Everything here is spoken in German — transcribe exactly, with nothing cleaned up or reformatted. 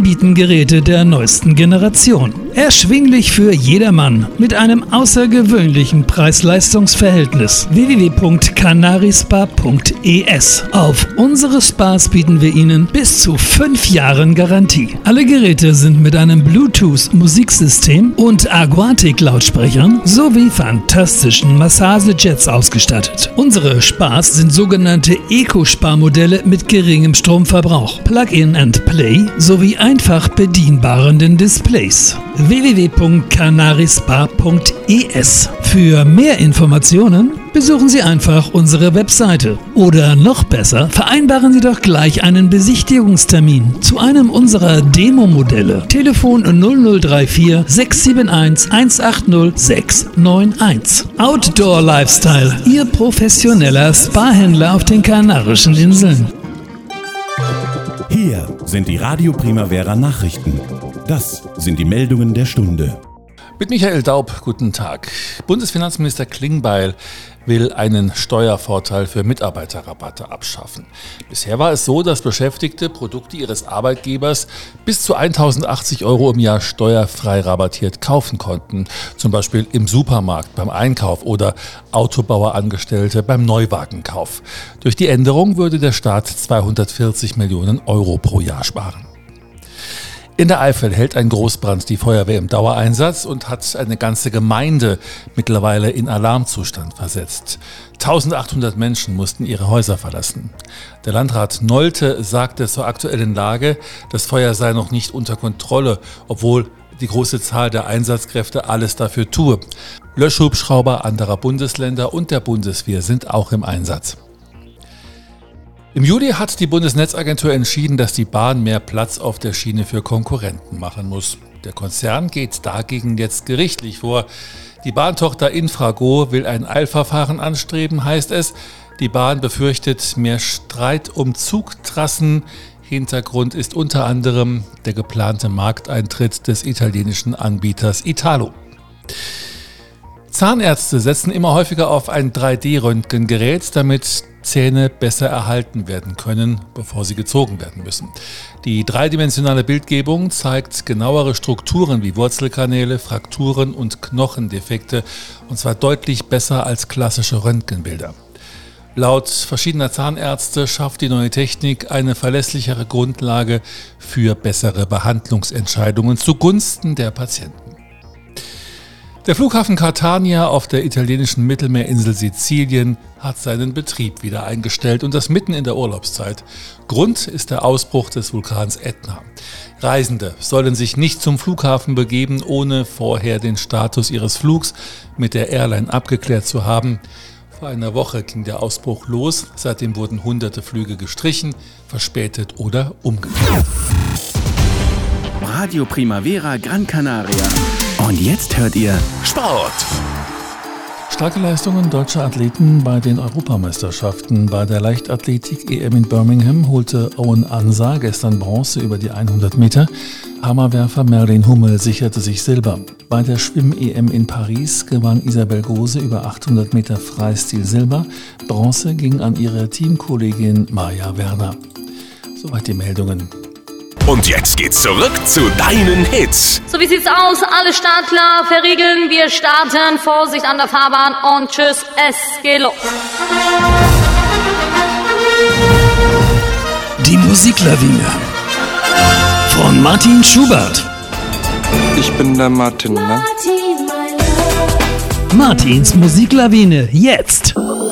bieten Geräte der neuesten Generation. Erschwinglich für jedermann mit einem außergewöhnlichen Preis-Leistungs-Verhältnis. w w w punkt canarispa punkt e s. Auf unsere Spas bieten wir Ihnen bis zu fünf Jahren Garantie. Alle Geräte sind mit einem Bluetooth-Musiksystem und Aquatic-Lautsprechern sowie fantastischen Massagejets ausgestattet. Unsere Spas sind sogenannte Eco-Sparmodelle mit geringem Stromverbrauch, Plug-in and Play sowie einfach bedienbaren Displays. w w w punkt canarispa punkt e s. Für mehr Informationen besuchen Sie einfach unsere Webseite. Oder noch besser, vereinbaren Sie doch gleich einen Besichtigungstermin zu einem unserer Demo-Modelle. Telefon null null drei vier sechs sieben eins eins acht null sechs neun eins. Outdoor Lifestyle, Ihr professioneller Spa-Händler auf den Kanarischen Inseln. Hier sind die Radio Primavera Nachrichten. Das sind die Meldungen der Stunde. Mit Michael Daub, guten Tag. Bundesfinanzminister Klingbeil will einen Steuervorteil für Mitarbeiterrabatte abschaffen. Bisher war es so, dass Beschäftigte Produkte ihres Arbeitgebers bis zu tausendachtzig Euro im Jahr steuerfrei rabattiert kaufen konnten. Zum Beispiel im Supermarkt beim Einkauf oder Autobauerangestellte beim Neuwagenkauf. Durch die Änderung würde der Staat zweihundertvierzig Millionen Euro pro Jahr sparen. In der Eifel hält ein Großbrand die Feuerwehr im Dauereinsatz und hat eine ganze Gemeinde mittlerweile in Alarmzustand versetzt. eintausendachthundert Menschen mussten ihre Häuser verlassen. Der Landrat Nolte sagte zur aktuellen Lage, das Feuer sei noch nicht unter Kontrolle, obwohl die große Zahl der Einsatzkräfte alles dafür tue. Löschhubschrauber anderer Bundesländer und der Bundeswehr sind auch im Einsatz. Im Juli hat die Bundesnetzagentur entschieden, dass die Bahn mehr Platz auf der Schiene für Konkurrenten machen muss. Der Konzern geht dagegen jetzt gerichtlich vor. Die Bahntochter Infrago will ein Eilverfahren anstreben, heißt es. Die Bahn befürchtet mehr Streit um Zugtrassen. Hintergrund ist unter anderem der geplante Markteintritt des italienischen Anbieters Italo. Zahnärzte setzen immer häufiger auf ein drei D Röntgengerät, damit Zähne besser erhalten werden können, bevor sie gezogen werden müssen. Die dreidimensionale Bildgebung zeigt genauere Strukturen wie Wurzelkanäle, Frakturen und Knochendefekte, und zwar deutlich besser als klassische Röntgenbilder. Laut verschiedener Zahnärzte schafft die neue Technik eine verlässlichere Grundlage für bessere Behandlungsentscheidungen zugunsten der Patienten. Der Flughafen Catania auf der italienischen Mittelmeerinsel Sizilien hat seinen Betrieb wieder eingestellt, und das mitten in der Urlaubszeit. Grund ist der Ausbruch des Vulkans Ätna. Reisende sollen sich nicht zum Flughafen begeben, ohne vorher den Status ihres Flugs mit der Airline abgeklärt zu haben. Vor einer Woche ging der Ausbruch los. Seitdem wurden hunderte Flüge gestrichen, verspätet oder umgekehrt. Radio Primavera Gran Canaria. Und jetzt hört ihr Sport. Starke Leistungen deutscher Athleten bei den Europameisterschaften. Bei der Leichtathletik-E M in Birmingham holte Owen Ansa gestern Bronze über die hundert Meter. Hammerwerfer Merlin Hummel sicherte sich Silber. Bei der Schwimm-E M in Paris gewann Isabel Gose über achthundert Meter Freistil Silber. Bronze ging an ihre Teamkollegin Maja Werner. Soweit die Meldungen. Und jetzt geht's zurück zu deinen Hits. So, wie sieht's aus? Alle startklar, verriegeln. Wir starten. Vorsicht an der Fahrbahn und tschüss, es geht los. Die Musiklawine von Martin Schubert. Ich bin der Martin, ne? Martins Musiklawine, jetzt.